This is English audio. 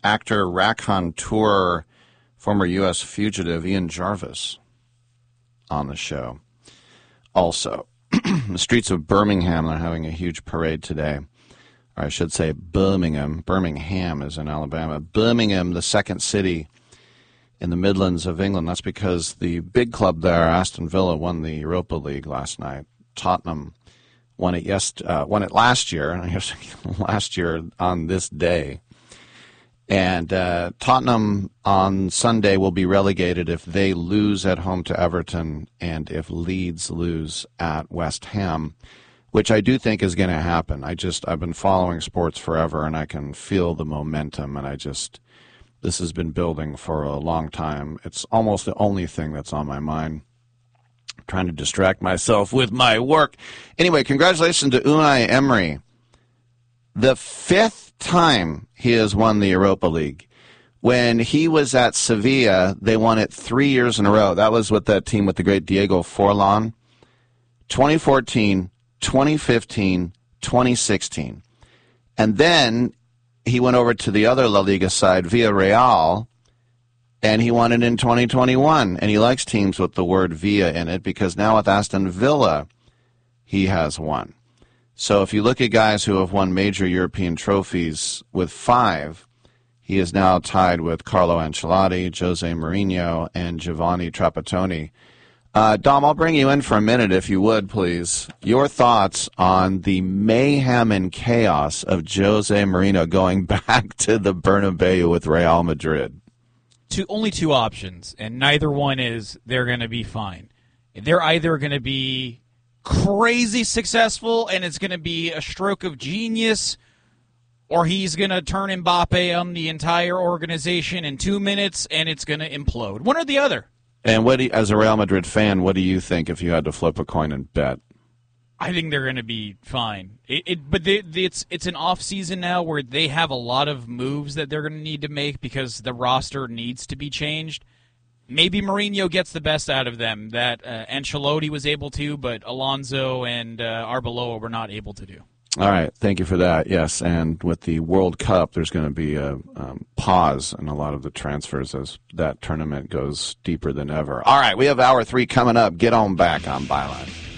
actor, raconteur, former U.S. fugitive Ian Jarvis on the show. Also, the streets of Birmingham are having a huge parade today. Or I should say Birmingham. Birmingham is in Alabama. Birmingham, the second city in the Midlands of England. That's because the big club there, Aston Villa, won the Europa League last night. Tottenham won it last year. Last year on this day. And Tottenham on Sunday will be relegated if they lose at home to Everton and if Leeds lose at West Ham, which I do think is going to happen. I've been following sports forever, and I can feel the momentum, and this has been building for a long time. It's almost the only thing that's on my mind. I'm trying to distract myself with my work. Anyway, congratulations to Unai Emery. The 5th time he has won the Europa League. When he was at Sevilla, they won it 3 years in a row. That was with that team with the great Diego Forlán. 2014, 2015, 2016. And then he went over to the other La Liga side, Villarreal, and he won it in 2021. And he likes teams with the word Villa in it because now with Aston Villa, he has won. So if you look at guys who have won major European trophies with 5, he is now tied with Carlo Ancelotti, Jose Mourinho, and Giovanni Trapattoni. Dom, I'll bring you in for a minute if you would, please. Your thoughts on the mayhem and chaos of Jose Mourinho going back to the Bernabeu with Real Madrid. Only 2 options, and neither one is they're going to be fine. They're either going to be crazy successful and it's going to be a stroke of genius, or he's going to turn Mbappe on the entire organization in 2 minutes and it's going to implode. One or the other. And as a Real Madrid fan, what do you think if you had to flip a coin and bet? I think they're going to be fine. But it's an off season now where they have a lot of moves that they're going to need to make because the roster needs to be changed. Maybe Mourinho gets the best out of them that Ancelotti was able to, but Alonso and Arbeloa were not able to do. All right, thank you for that. Yes, and with the World Cup, there's going to be a pause in a lot of the transfers as that tournament goes deeper than ever. All right, we have Hour 3 coming up. Get on back on Byline.